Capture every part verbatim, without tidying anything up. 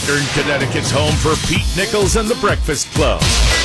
Western Connecticut's home for Pete Nichols and the Breakfast Club.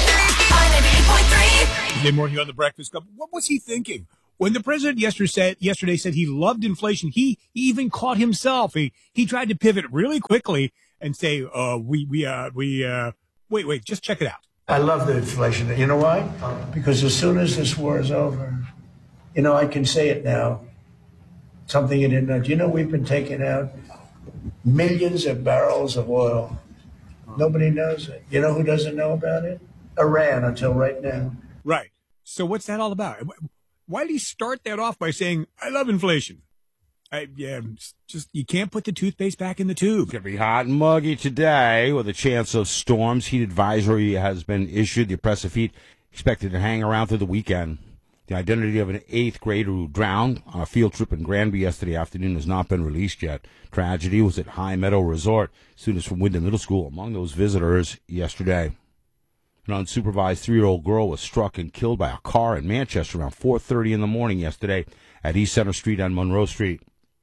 Today morning on the Breakfast Club, what was he thinking? When the president yesterday said, yesterday said he loved inflation, he, he even caught himself. He he tried to pivot really quickly and say, uh, we, we, uh, we, uh, wait, wait, just check it out. I love the inflation. You know why? Because as soon as this war is over, you know, I can say it now. Something you didn't know. Do you know we've been taking out millions of barrels of oil? Nobody knows it. You know who doesn't know about it? Iran, until right now. Right. So what's that all about? Why did he start that off by saying, I love inflation? I, yeah, just, you can't put the toothpaste back in the tube. It's going to be hot and muggy today with a chance of storms. Heat advisory has been issued. The oppressive heat expected to hang around through the weekend. The identity of an eighth grader who drowned on a field trip in Granby yesterday afternoon has not been released yet. Tragedy was at High Meadow Resort. Students from Wyndham Middle School among those visitors yesterday. An unsupervised three-year-old girl was struck and killed by a car in Manchester around four thirty in the morning yesterday at East Center Street and Monroe Street.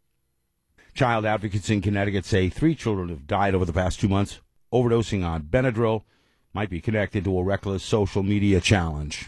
Child advocates in Connecticut say three children have died over the past two months, overdosing on Benadryl, might be connected to a reckless social media challenge.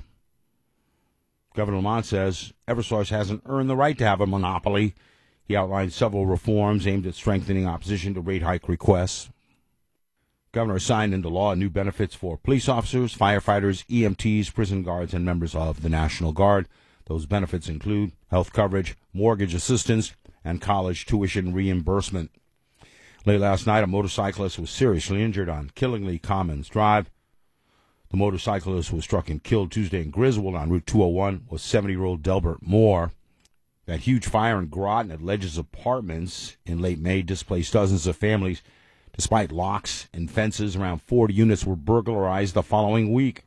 Governor Lamont says Eversource hasn't earned the right to have a monopoly. He outlined several reforms aimed at strengthening opposition to rate hike requests. Governor signed into law new benefits for police officers, firefighters, E M Ts, prison guards, and members of the National Guard. Those benefits include health coverage, mortgage assistance, and college tuition reimbursement. Late last night, a motorcyclist was seriously injured on Killingly Commons Drive. The motorcyclist who was struck and killed Tuesday in Griswold on Route two oh one was seventy-year-old Delbert Moore. That huge fire in Groton at Ledges Apartments in late May displaced dozens of families. Despite locks and fences, around forty units were burglarized the following week.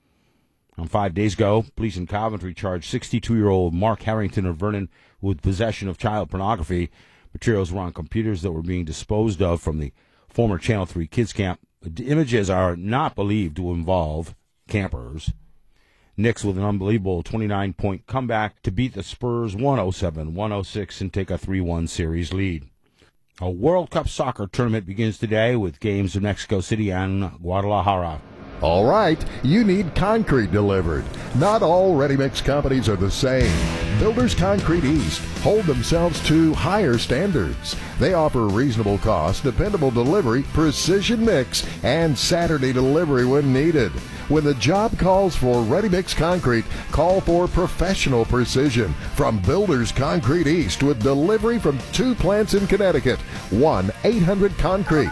On five days ago, police in Coventry charged sixty-two-year-old Mark Harrington of Vernon with possession of child pornography. Materials were on computers that were being disposed of from the former Channel three Kids Camp. The images are not believed to involve campers. Knicks with an unbelievable twenty-nine point comeback to beat the Spurs one oh seven one oh six and take a three one series lead. A World Cup soccer tournament begins today with games in Mexico City and Guadalajara. All right, you need concrete delivered. Not all ready-mix companies are the same. Builders Concrete East hold themselves to higher standards. They offer reasonable cost, dependable delivery, precision mix, and Saturday delivery when needed. When the job calls for ready-mix concrete, call for professional precision from Builders Concrete East with delivery from two plants in Connecticut. one eight hundred concrete.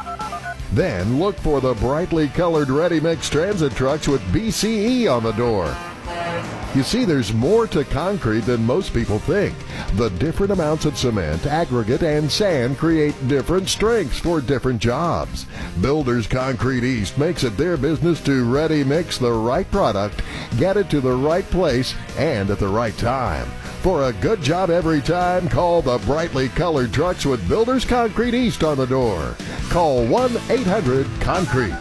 Then look for the brightly colored ready-mix transit trucks with B C E on the door. You see, there's more to concrete than most people think. The different amounts of cement, aggregate, and sand create different strengths for different jobs. Builders Concrete East makes it their business to ready-mix the right product, get it to the right place, and at the right time. For a good job every time, call the brightly colored trucks with Builders Concrete East on the door. Call one eight hundred concrete.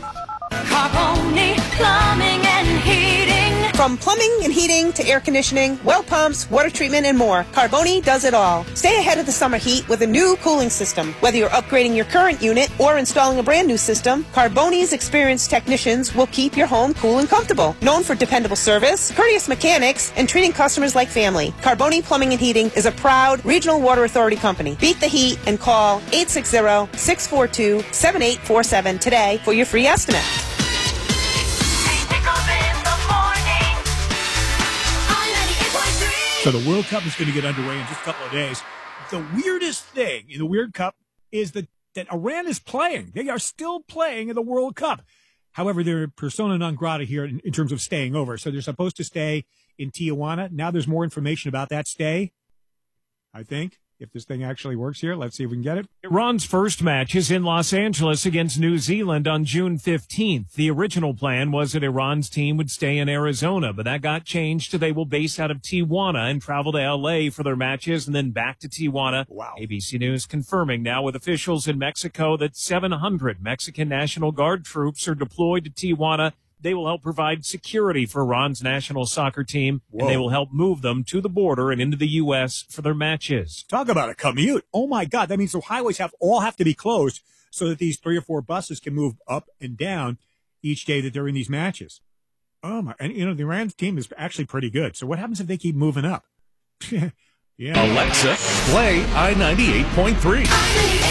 Carboni Plumbing and Heating. From plumbing and heating to air conditioning, well pumps, water treatment, and more, Carboni does it all. Stay ahead of the summer heat with a new cooling system. Whether you're upgrading your current unit or installing a brand new system, Carboni's experienced technicians will keep your home cool and comfortable. Known for dependable service, courteous mechanics, and treating customers like family, Carboni Plumbing and Heating is a proud Regional Water Authority company. Beat the heat and call eight six zero, six four two, seven eight four seven today for your free estimate. So the World Cup is going to get underway in just a couple of days. The weirdest thing in the Weird Cup is that, that Iran is playing. They are still playing in the World Cup. However, they're persona non grata here in, in terms of staying over. So they're supposed to stay in Tijuana. Now there's more information about that stay, I think. If this thing actually works here, let's see if we can get it. Iran's first match is in Los Angeles against New Zealand on June fifteenth. The original plan was that Iran's team would stay in Arizona, but that got changed to they will base out of Tijuana and travel to L A for their matches and then back to Tijuana. Wow. A B C News confirming now with officials in Mexico that seven hundred Mexican National Guard troops are deployed to Tijuana. They will help provide security for Iran's national soccer team, Whoa. and they will help move them to the border and into the U S for their matches. Talk about a commute. Oh, my God. That means the highways have all have to be closed so that these three or four buses can move up and down each day that they're in these matches. Oh my! And you know the Iran team is actually pretty good. So what happens if they keep moving up? Yeah. Alexa, play I ninety-eight point three.